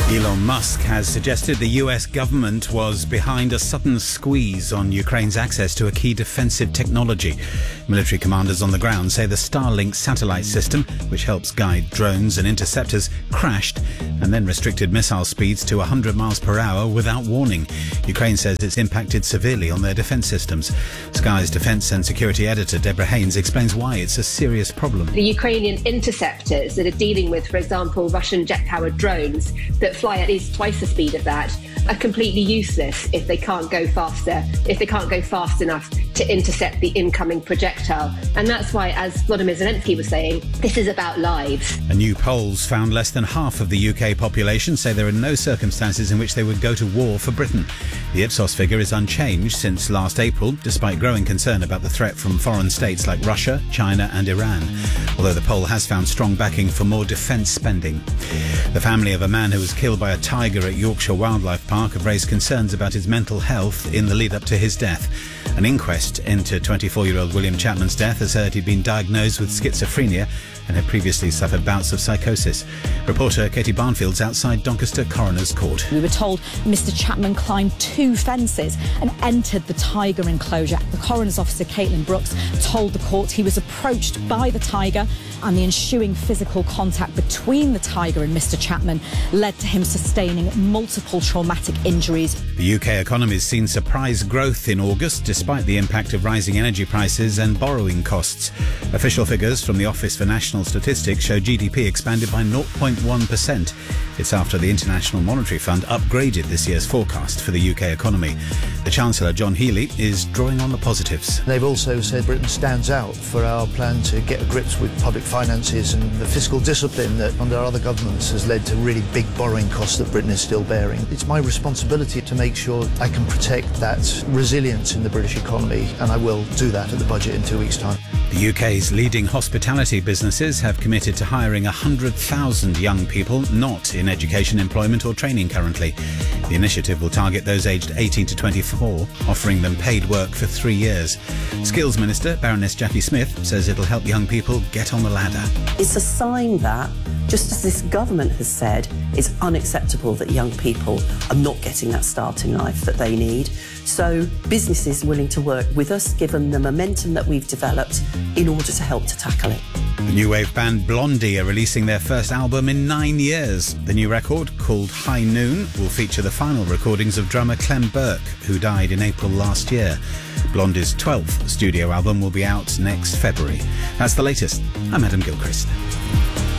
Elon Musk has suggested the US government was behind a sudden squeeze on Ukraine's access to a key defensive technology. Military commanders on the ground say the Starlink satellite system, which helps guide drones and interceptors, crashed and then restricted missile speeds to 100 miles per hour without warning. Ukraine says it's impacted severely on their defense systems. Sky's defense and security editor Deborah Haynes explains why it's a serious problem. The Ukrainian interceptors that are dealing with, for example, Russian jet-powered drones that fly at least twice the speed of that are completely useless if they can't go fast enough to intercept the incoming projectile. And that's why, as Volodymyr Zelensky was saying, this is about lives. A new polls found less than half of the UK population say there are no circumstances in which they would go to war for Britain. The Ipsos figure is unchanged since last April, despite growing concern about the threat from foreign states like Russia, China and Iran, although the poll has found strong backing for more defence spending. The family of a man who was killed by a tiger at Yorkshire Wildlife Park have raised concerns about his mental health in the lead-up to his death. An inquest into 24-year-old William Chapman's death has heard he'd been diagnosed with schizophrenia and had previously suffered bouts of psychosis. Reporter Katie Barnfield's outside Doncaster Coroner's Court. We were told Mr Chapman climbed 2 fences and entered the tiger enclosure. The coroner's officer, Caitlin Brooks, told the court he was approached by the tiger and the ensuing physical contact between the tiger and Mr Chapman led to him sustaining multiple traumatic injuries. The UK economy has seen surprise growth in August despite the impact of rising energy prices and borrowing costs. Official figures from the Office for National Statistics show GDP expanded by 0.1%. It's after the International Monetary Fund upgraded this year's forecast for the UK economy. The Chancellor, John Healey, is drawing on the positives. They've also said Britain stands out for our plan to get to grips with public finances and the fiscal discipline that under other governments has led to really big borrowing costs that Britain is still bearing. It's my responsibility to make sure I can protect that resilience in the British economy, and I will do that at the budget in 2 weeks' time. The UK's leading hospitality businesses have committed to hiring 100,000 young people not in education, employment or training currently. The initiative will target those aged 18 to 24, offering them paid work for 3 years. Skills Minister Baroness Jackie Smith says it'll help young people get on the ladder. It's a sign that, just as this government has said, it's unacceptable that young people are not getting that start in life that they need. So businesses willing to work with us, given the momentum that we've developed in order to help to tackle it. The new wave band Blondie are releasing their first album in 9 years. The new record, called High Noon, will feature the final recordings of drummer Clem Burke, who died in April last year. Blondie's 12th studio album will be out next February. That's the latest. I'm Adam Gilchrist.